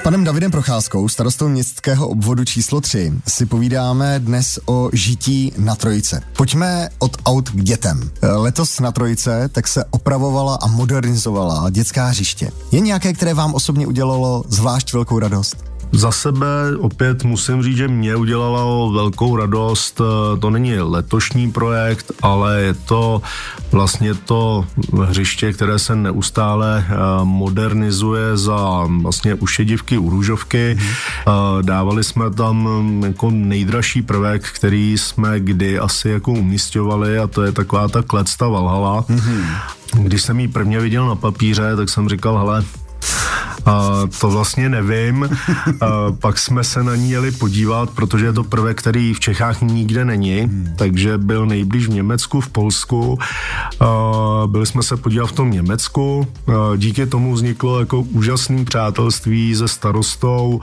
panem Davidem Procházkou, starostou městského obvodu číslo 3, si povídáme dnes o žití na Trojice. Pojďme od aut k dětem. Letos na Trojice tak se opravovala a modernizovala dětská hřiště. Je nějaké, které vám osobně udělalo zvlášť velkou radost? Za sebe opět musím říct, že mě udělalo velkou radost. To není letošní projekt, ale je to vlastně to hřiště, které se neustále modernizuje za vlastně ušedivky u Růžovky. Dávali jsme tam jako nejdražší prvek, který jsme kdy asi jako umísťovali, a to je taková ta klecta Valhalla. Když jsem ji prvně viděl na papíře, tak jsem říkal, hele, to vlastně nevím, pak jsme se na ní jeli podívat, protože je to prvek, který v Čechách nikde není, takže byl nejblíž v Německu, v Polsku, byli jsme se podívat v tom Německu, díky tomu vzniklo jako úžasné přátelství se starostou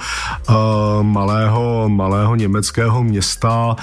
malého německého města,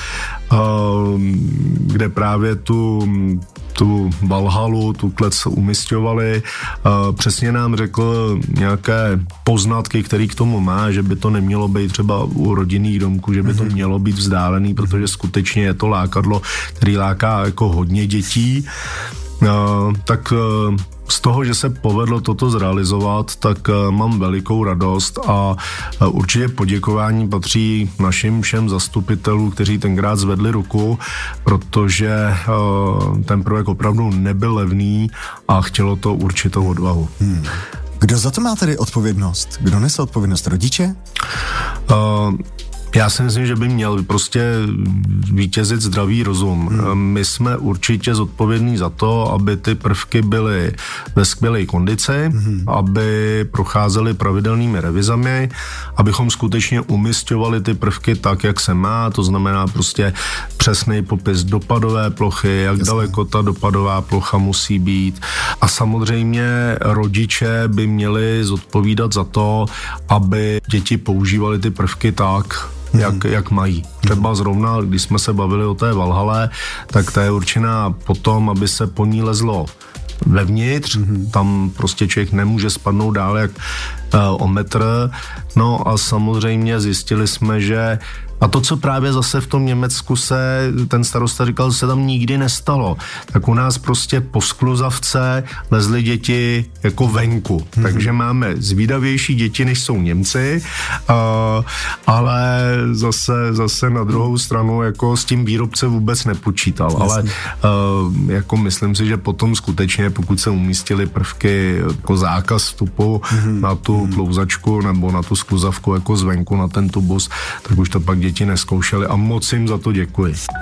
kde právě tu Valhalu, tu klec umisťovali. Přesně nám řekl nějaké poznatky, který k tomu má, že by to nemělo být třeba u rodinných domků, že by to mělo být vzdálený, protože skutečně je to lákadlo, který láká jako hodně dětí. Tak z toho, že se povedlo toto zrealizovat, tak mám velikou radost a určitě poděkování patří našim všem zastupitelům, kteří tenkrát zvedli ruku, protože ten projekt opravdu nebyl levný a chtělo to určitou odvahu. Kdo za to má tedy odpovědnost? Kdo nese odpovědnost? Rodiče? Já si myslím, že by měl prostě vítězit zdravý rozum. My jsme určitě zodpovědní za to, aby ty prvky byly ve skvělé kondici, aby procházely pravidelnými revizemi, abychom skutečně umisťovali ty prvky tak, jak se má, to znamená prostě přesný popis dopadové plochy, jak daleko ta dopadová plocha musí být. A samozřejmě rodiče by měli zodpovídat za to, aby děti používali ty prvky tak, jak mají. Třeba zrovna, když jsme se bavili o té Valhale, tak ta je určená potom, aby se po ní lezlo vevnitř, tam prostě člověk nemůže spadnout dál jak o metr. No a samozřejmě zjistili jsme, že a to, co právě zase v tom Německu se ten starosta říkal, se tam nikdy nestalo, tak u nás prostě po skluzavce lezly děti jako venku. Takže máme zvídavější děti, než jsou Němci, ale zase na druhou stranu jako s tím výrobce vůbec nepočítal. Ale jako myslím si, že potom skutečně, pokud se umístily prvky jako zákaz vstupu na tu klouzačku nebo na tu skluzavku jako zvenku na ten tubus, tak už to pak děti neskoušeli a moc jim za to děkuji.